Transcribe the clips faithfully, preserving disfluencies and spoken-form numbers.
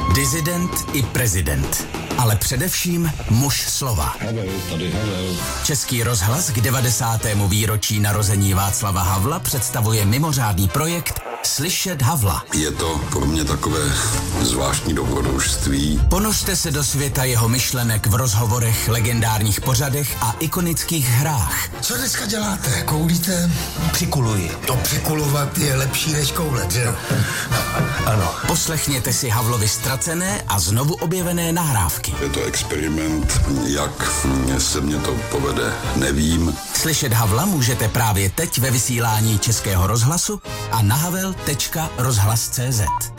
Dizident i prezident, ale především muž slova. Havel, tady Havel. Český rozhlas k devadesátému výročí narození Václava Havla představuje mimořádný projekt Slyšet Havla. Je to pro mě takové zvláštní dobrodružství. Ponořte se do světa jeho myšlenek v rozhovorech, legendárních pořadech a ikonických hrách. Co dneska děláte? Koulíte? Přikuluji. To přikulovat je lepší než koulet, že jo? Ano. Poslechněte si Havlovy ztracené a znovu objevené nahrávky. Je to experiment, jak se mě to povede, nevím. Slyšet Havla můžete právě teď ve vysílání Českého rozhlasu a na havel tečka rozhlas tečka cé zet.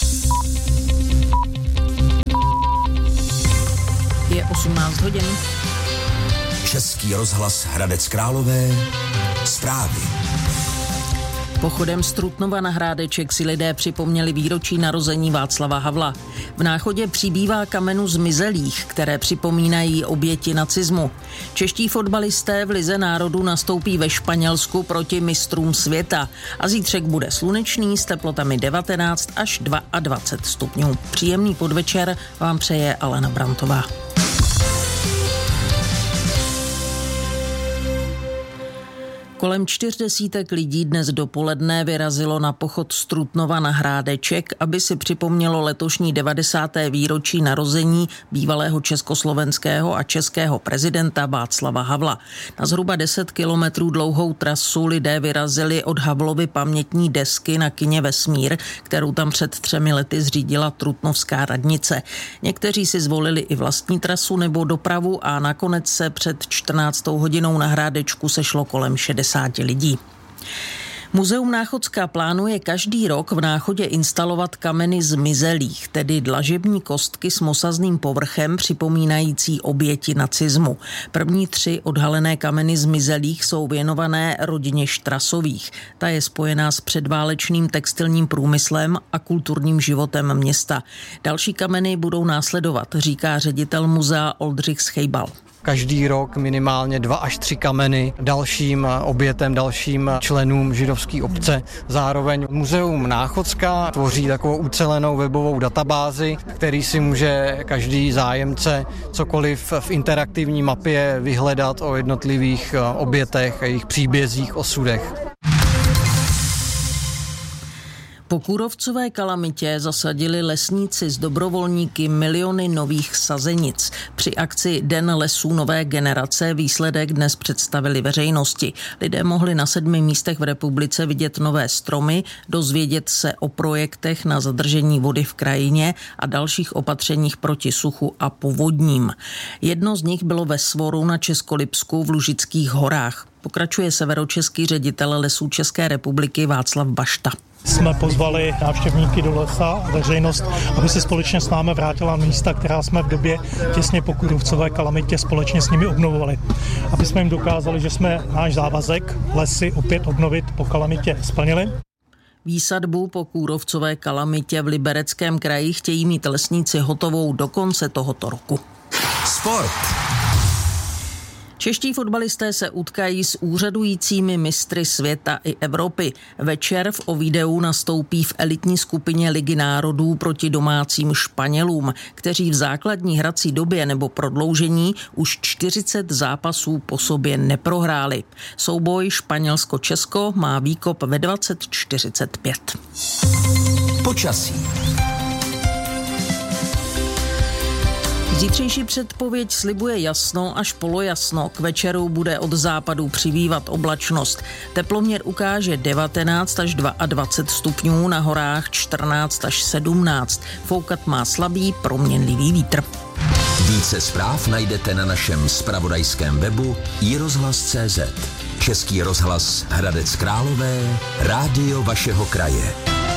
Je osmnáct hodin. Český rozhlas Hradec Králové. Zprávy. Pochodem z Trutnova na Hrádeček si lidé připomněli výročí narození Václava Havla. V Náchodě přibývá kamenů zmizelých, které připomínají oběti nacismu. Čeští fotbalisté v Lize národů nastoupí ve Španělsku proti mistrům světa a zítřek bude slunečný s teplotami devatenáct až dvacet dva stupňů. Příjemný podvečer vám přeje Alena Brantová. Kolem čtyř desítek lidí dnes dopoledne vyrazilo na pochod z Trutnova na Hrádeček, aby si připomnělo letošní devadesáté výročí narození bývalého československého a českého prezidenta Václava Havla. Na zhruba deset kilometrů dlouhou trasu lidé vyrazili od Havlovy pamětní desky na kině Vesmír, kterou tam před třemi lety zřídila trutnovská radnice. Někteří si zvolili i vlastní trasu nebo dopravu a nakonec se před čtrnáctou hodinou na Hrádečku sešlo kolem šedesáti lidí. Muzeum Náchodská plánuje každý rok v Náchodě instalovat kameny zmizelých, tedy dlažební kostky s mosazným povrchem připomínající oběti nacismu. První tři odhalené kameny zmizelých jsou věnované rodině Štrasových. Ta je spojená s předválečným textilním průmyslem a kulturním životem města. Další kameny budou následovat, říká ředitel muzea Oldřich Schejbal. Každý rok minimálně dva až tři kameny dalším obětem, dalším členům židovské obce. Zároveň Muzeum Náchodská tvoří takovou ucelenou webovou databázi, který si může každý zájemce cokoliv v interaktivní mapě vyhledat o jednotlivých obětech a jejich příbězích, osudech. Po kůrovcové kalamitě zasadili lesníci s dobrovolníky miliony nových sazenic. Při akci Den lesů nové generace výsledek dnes představili veřejnosti. Lidé mohli na sedmi místech v republice vidět nové stromy, dozvědět se o projektech na zadržení vody v krajině a dalších opatřeních proti suchu a povodním. Jedno z nich bylo ve Svoru na Českolipsku v Lužických horách. Pokračuje severočeský ředitel lesů České republiky Václav Bašta. Jsme pozvali návštěvníky do lesa a veřejnost, aby se společně s námi vrátila místa, která jsme v době těsně po kůrovcové kalamitě společně s nimi obnovovali. Aby jsme jim dokázali, že jsme náš závazek lesy opět obnovit po kalamitě splnili. Výsadbu po kůrovcové kalamitě v Libereckém kraji chtějí mít lesníci hotovou do konce tohoto roku. Sport. Čeští fotbalisté se utkají s úřadujícími mistry světa i Evropy. Večer v Ovideu nastoupí v elitní skupině Ligy národů proti domácím Španělům, kteří v základní hrací době nebo prodloužení už čtyřicet zápasů po sobě neprohráli. Souboj Španělsko-Česko má výkop ve dvacet čtyřicet pět. Počasí. Zítřejší předpověď slibuje jasno až polojasno. K večeru bude od západu přibývat oblačnost. Teploměr ukáže devatenáct až dvacet dva stupňů, na horách čtrnáct až sedmnáct. Foukat má slabý proměnlivý vítr. Více zpráv najdete na našem zpravodajském webu i rozhlas tečka cé zet. Český rozhlas Hradec Králové, rádio vašeho kraje.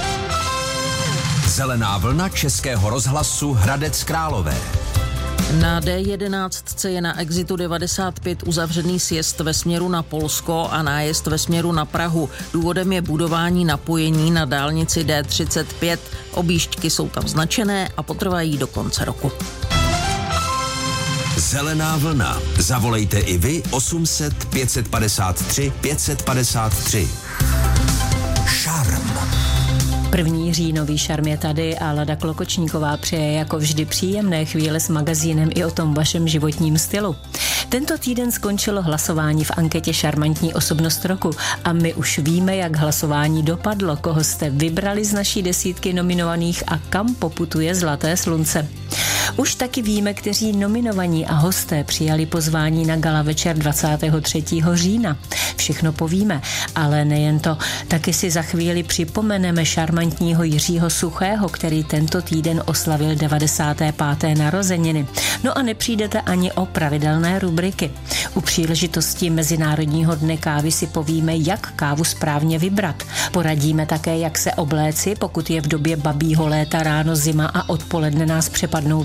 Zelená vlna Českého rozhlasu Hradec Králové. Na dé jedenáct je na exitu devadesát pět uzavřený sjezd ve směru na Polsko a nájezd ve směru na Prahu. Důvodem je budování napojení na dálnici dé třicet pět. Objížďky jsou tam značené a potrvají do konce roku. Zelená vlna. Zavolejte i vy osm set pět padesát tři pět padesát tři. Šarm. První říjnový šarm je tady a Lada Klokočníková přeje jako vždy příjemné chvíle s magazínem i o tom vašem životním stylu. Tento týden skončilo hlasování v anketě Šarmantní osobnost roku a my už víme, jak hlasování dopadlo, koho jste vybrali z naší desítky nominovaných a kam poputuje zlaté slunce. Už taky víme, kteří nominovaní a hosté přijali pozvání na gala večer dvacátého třetího října. Všechno povíme, ale nejen to, taky si za chvíli připomeneme šarmantního Jiřího Suchého, který tento týden oslavil devadesáté páté narozeniny. No a nepřijdete ani o pravidelné rubriky. U příležitosti Mezinárodního dne kávy si povíme, jak kávu správně vybrat. Poradíme také, jak se obléci, pokud je v době babího léta ráno zima a odpoledne nás přepadnou